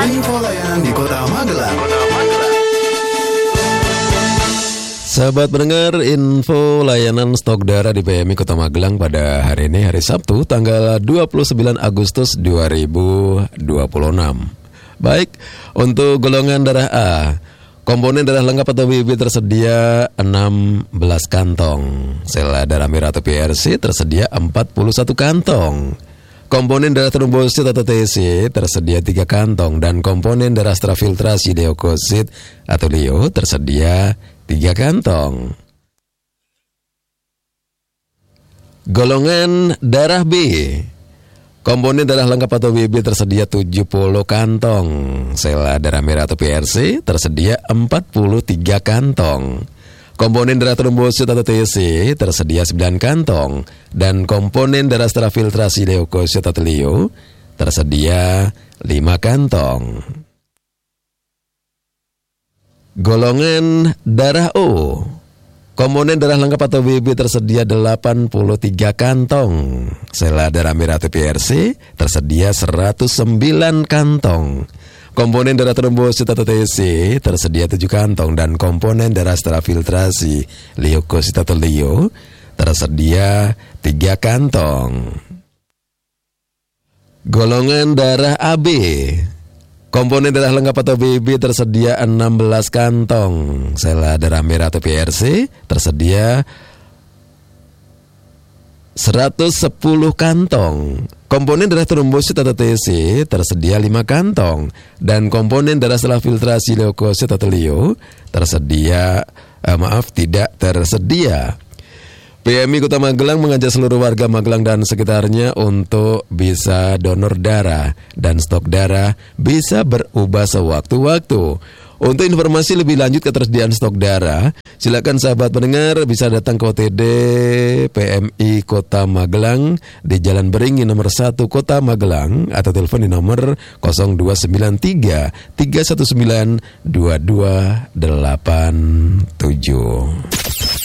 Info layanan di Kota Magelang. Sahabat pendengar, info layanan stok darah di PMI Kota Magelang pada hari ini, hari Sabtu, tanggal 29 Agustus 2026. Baik, untuk golongan darah A, komponen darah lengkap atau BB tersedia 16 kantong. Sel darah merah atau PRC tersedia 41 kantong. Komponen darah trombosit atau TC tersedia 3 kantong. Dan komponen darah setelah filtrasi leukosit atau LEO tersedia 3 kantong. Golongan darah B, komponen darah lengkap atau BB tersedia 70 kantong. Sel darah merah atau PRC tersedia 43 kantong. Komponen darah trombosit atau TC tersedia 9 kantong. Dan komponen darah setelah filtrasi leukosit atau LEO tersedia 5 kantong. Golongan darah O, komponen darah lengkap atau BB tersedia 83 kantong. Sel darah merah atau PRC tersedia 109 kantong. Komponen darah trombosit atau TC tersedia 7 kantong. Dan komponen darah setelah filtrasi leukosit atau LEO tersedia 3 kantong. Golongan darah AB, komponen darah lengkap atau BB tersedia 16 kantong. Sel darah merah atau PRC tersedia 110 kantong. Komponen darah trombosit atau TC tersedia 5 kantong. Dan komponen darah setelah filtrasi leukosit atau LEO tersedia tidak tersedia. PMI Kota Magelang mengajak seluruh warga Magelang dan sekitarnya untuk bisa donor darah, dan stok darah bisa berubah sewaktu-waktu. Untuk informasi lebih lanjut ketersediaan stok darah, silakan sahabat pendengar bisa datang ke OTD PMI Kota Magelang di Jalan Beringin nomor 1 Kota Magelang, atau telepon di nomor 0293 319 2287.